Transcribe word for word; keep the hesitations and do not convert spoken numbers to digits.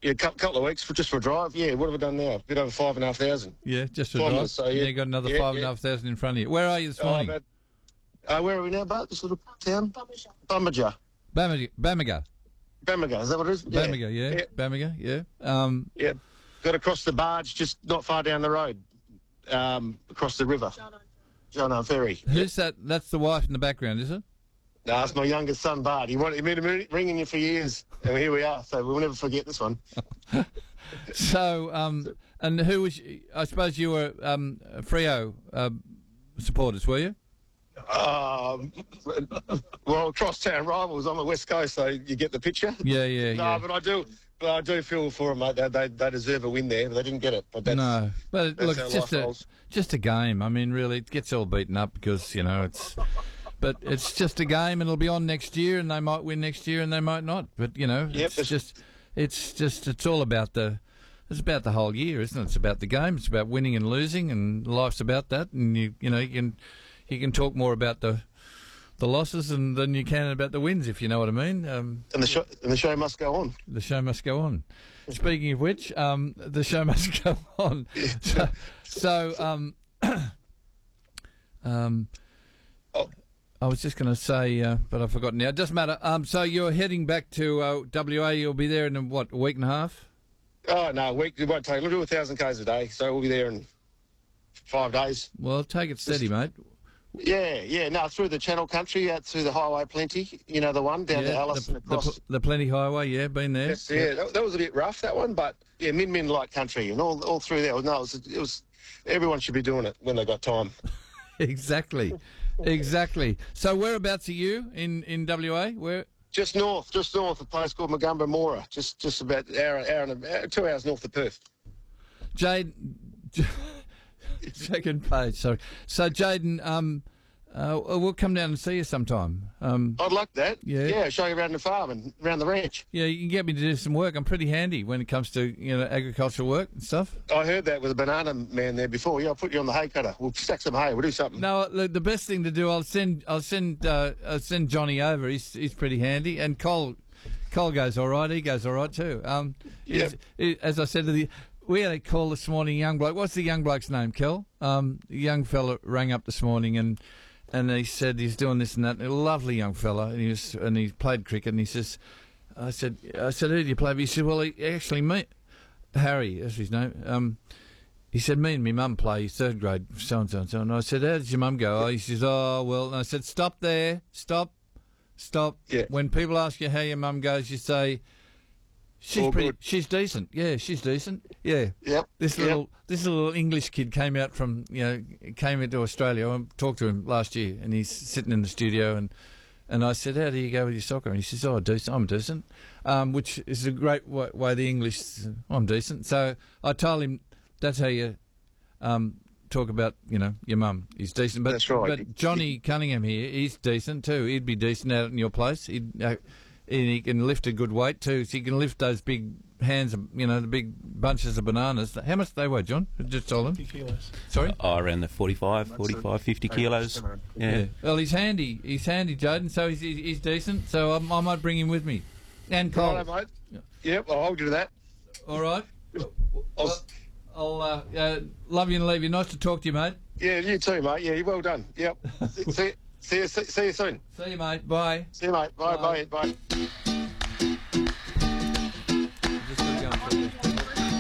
Yeah, a couple, couple of weeks for just for a drive. Yeah, what have we done now? A bit over five and a half thousand. Yeah, just a Five drive. minutes, so, yeah. You got another Yeah, five and a yeah. half thousand in front of you. Where are you this Oh, morning? about, uh, where are we now, Bart? This little town? Bamaga. Bamaga. Bamaga. Bamaga, is that what it is? Yeah. Bamaga, yeah. Yeah. Bamaga, yeah. Um, Yeah. Got across the barge just not far down the road, um, across the river. Jono Ferry. who's that? That's the wife in the background, is it? No, that's my youngest son, Bart. He wanted me to ringing you for years, and here we are. So we'll never forget this one. So, um, and who was? I suppose you were um, Freo uh, supporters, were you? Um, well, crosstown rivals on the west coast, so you get the picture. Yeah, yeah, No, yeah. but I do, but I do feel for them, mate. They, they, they deserve a win there, but they didn't get it. But that's, No, but that's look, how it's just life a rolls. just a game. I mean, really, it gets all beaten up because you know it's. But it's just a game, and it'll be on next year, and they might win next year, and they might not. But you know, Yep, it's it's- just, it's just, it's all about the, it's about the whole year, isn't it? It's about the game. It's about winning and losing, and life's about that. And you, you know, you can, you can talk more about the, the losses and than you can about the wins, if you know what I mean. Um, And the show, and the show must go on. the show must go on. Speaking of which, um, the show must go on. So, so um, um, Oh. I was just going to say, uh, but I've forgotten now. It doesn't matter. Um, so you're heading back to uh, W A. You'll be there in, what, a week and a half? Oh no, a week it won't take. We'll do a thousand k's a day, so we'll be there in five days. Well, take it steady, mate. Yeah, yeah. No, through the Channel Country, out through the Highway Plenty. You know the one down to Alice the, and across. the, the Plenty Highway, yeah, been there. Yes, yeah, that, that was a bit rough, that one, but yeah, min min light country and all all through there. No, it was, it was everyone should be doing it when they got time. Exactly, exactly. So whereabouts are you in, in W A? Where? Just north, just north of a place called Magumba Mora, just just about an hour, hour and a, two hours north of Perth. Jade, second page, sorry. So, Jaden, um, uh, we'll come down and see you sometime. Um, I'd like that. Yeah. yeah, show you around the farm and around the ranch. yeah, you can get me to do some work. I'm pretty handy when it comes to, you know, agricultural work and stuff. I heard that with a banana man there before. Yeah, I'll put you on the hay cutter. We'll stack some hay. We'll do something. No, the, the best thing to do, I'll send, I'll send, uh, I'll send Johnny over. He's he's pretty handy, and Cole, Cole goes all right. He goes all right too. Um, Yep. he's- he- as I said to the, we had a call this morning. Young bloke. What's the young bloke's name, Kel? Um, the young fella rang up this morning and. And he said he's doing this and that. A lovely young fella, and he was, and he played cricket. And he says, "I said, I said, who do you play with?" He said, "Well, he, actually, me, Harry, that's his name. Um, he said, me and my mum play third grade, so and so and so." And I said, "How did your mum go?" Oh, he says, "Oh, well." And I said, "Stop there, stop, stop." Yeah. When people ask you how your mum goes, you say, "She's All pretty, good." she's decent. Yeah, she's decent. Yeah." Yep. This yep. little this little English kid came out from you know came into Australia. I talked to him last year, and he's sitting in the studio, and and I said, "How do you go with your soccer?" And he says, "Oh, decent. I'm decent," um, which is a great way, way the English. I'm decent. So I told him that's how you um, talk about you know your mum. He's decent, but That's right. but Johnny Cunningham here, he's decent too. He'd be decent out in your place. He'd. Uh, and he can lift a good weight too, so he can lift those big hands, of- you know, the big bunches of bananas. How much do they weigh, John? Just told him. fifty kilos. Sorry? Oh, around the forty-five, forty-five, fifty kilos. Yeah. Well, he's handy. He's handy, Jaden, so he's, he's, he's decent. So I, I might bring him with me. And Cole. Righto, mate. Yep, I'll hold you to that. All right. I'll, Well, I'll uh, uh, love you and leave you. Nice to talk to you, mate. yeah, you too, mate. Yeah, well done. Yep. see, see, see, you, see, see you soon. See you, mate. Bye. See you, mate. Bye, Bye. bye, bye.